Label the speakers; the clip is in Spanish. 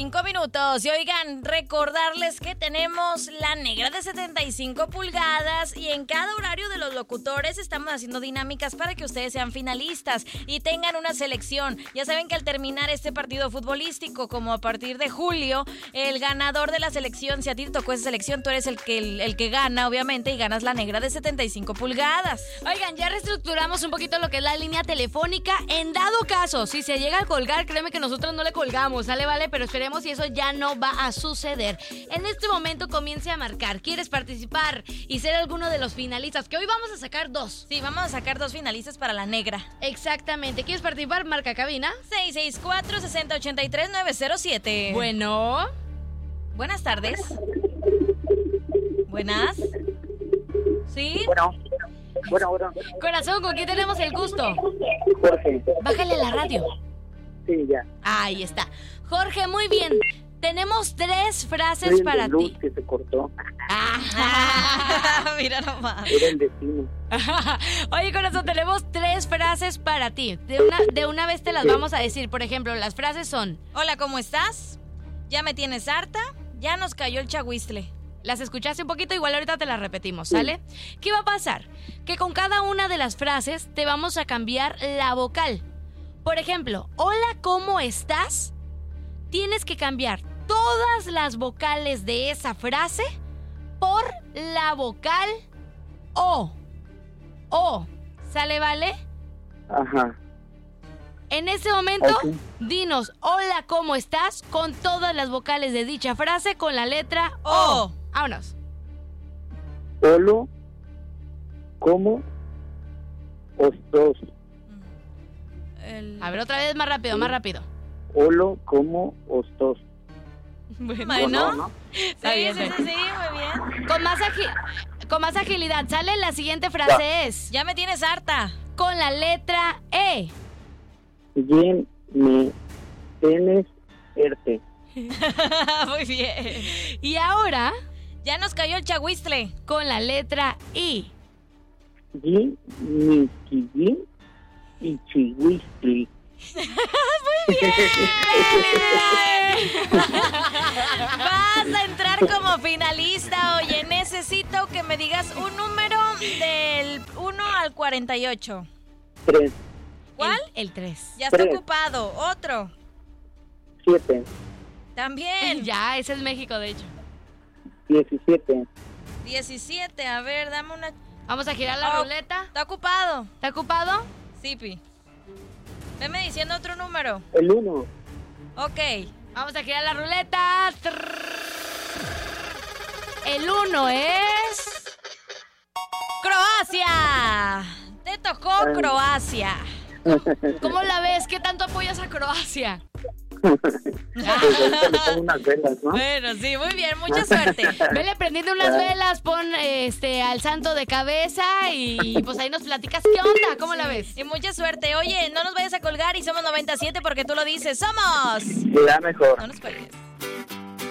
Speaker 1: 5 minutos. Y oigan, recordarles que tenemos la negra de 75 pulgadas y en cada horario de los locutores estamos haciendo dinámicas para que ustedes sean finalistas y tengan una selección. Ya saben que al terminar este partido futbolístico, como a partir de julio, el ganador de la selección, si a ti te tocó esa selección, tú eres el que gana, obviamente, y ganas la negra de 75 pulgadas.
Speaker 2: Oigan, ya reestructuramos un poquito lo que es la línea telefónica. En dado caso, si se llega a colgar, créeme que nosotros no le colgamos, ¿sale? Vale, pero esperemos y eso ya no va a suceder. En este momento comience a marcar. ¿Quieres participar y ser alguno de los finalistas? Que hoy vamos a sacar 2.
Speaker 1: Sí, vamos a sacar 2 finalistas para la negra.
Speaker 2: Exactamente. ¿Quieres participar? Marca cabina.
Speaker 1: 664-6083-907.
Speaker 2: Bueno.
Speaker 1: Buenas tardes. Buenas. ¿Sí?
Speaker 3: Bueno.
Speaker 2: Corazón, ¿con quién tenemos el gusto?
Speaker 3: Jorge.
Speaker 2: Bájale la radio.
Speaker 3: Sí, ya.
Speaker 2: Ahí está. Jorge, muy bien. Tenemos 3 frases para
Speaker 3: luz
Speaker 2: ti.
Speaker 3: Que se cortó.
Speaker 1: Mira nomás.
Speaker 3: Era el destino.
Speaker 2: Oye, corazón, tenemos 3 frases para ti. De una vez te las vamos a decir. Por ejemplo, las frases son:
Speaker 1: hola, ¿cómo estás? ¿Ya me tienes harta? Ya nos cayó el chagüistle.
Speaker 2: las escuchaste un poquito, igual ahorita te las repetimos, ¿sale? ¿Qué va a pasar? Que con cada una de las frases te vamos a cambiar la vocal. Por ejemplo, hola, ¿cómo estás? Tienes que cambiar todas las vocales de esa frase por la vocal O. O. ¿Sale, vale?
Speaker 3: Ajá.
Speaker 2: En este momento,
Speaker 3: Okay.
Speaker 2: Dinos, hola, ¿cómo estás? Con todas las vocales de dicha frase con la letra
Speaker 1: O.
Speaker 2: O. Vámonos.
Speaker 3: Olo, ¿cómo? Ostos.
Speaker 2: A ver, otra vez, más rápido, más rápido.
Speaker 3: Olo, ¿cómo? Ostos.
Speaker 1: Bueno.
Speaker 3: ¿No?
Speaker 1: Sí,
Speaker 2: bien,
Speaker 1: sí, muy bien.
Speaker 2: Con más agilidad, ¿sale? La siguiente frase es
Speaker 1: Ya me tienes harta.
Speaker 2: con la letra E.
Speaker 3: Bien, me tienes erte.
Speaker 1: Muy bien.
Speaker 2: Y ahora,
Speaker 1: Ya nos cayó el chagüistle.
Speaker 2: con la letra I.
Speaker 3: Yi, mi, kiyi, y chihuistli.
Speaker 1: Vas a entrar como finalista. Oye, necesito que me digas un número del 1 al 48.
Speaker 3: 3,
Speaker 1: ¿Cuál?
Speaker 2: El 3.
Speaker 1: Ya está
Speaker 3: 3.
Speaker 1: ocupado. Otro.
Speaker 3: 7,
Speaker 1: También.
Speaker 2: Ya, ese es México, de hecho.
Speaker 3: 17,
Speaker 1: 17. A ver, dame una.
Speaker 2: Vamos a girar la
Speaker 1: Oh.
Speaker 2: ruleta.
Speaker 1: ¿Está ocupado?
Speaker 2: ¿Está ocupado?
Speaker 1: Sí, Pi. Veme diciendo otro número.
Speaker 3: el 1.
Speaker 1: Ok.
Speaker 2: Vamos a girar la ruleta. El 1 es...
Speaker 1: ¡Croacia! Te tocó Croacia.
Speaker 2: ¿Cómo la ves? ¿Qué tanto apoyas a Croacia?
Speaker 3: Ahorita le pongo unas velas, ¿no?
Speaker 1: Bueno, sí, muy bien. Mucha suerte.
Speaker 2: Vele prendiendo unas velas, pon al santo de cabeza y pues ahí nos platicas qué onda, ¿cómo la ves?
Speaker 1: Y mucha suerte. Oye, no nos vayas a colgar y somos 97 porque tú lo dices. ¡Somos!
Speaker 3: La mejor.
Speaker 1: No nos cuelgues.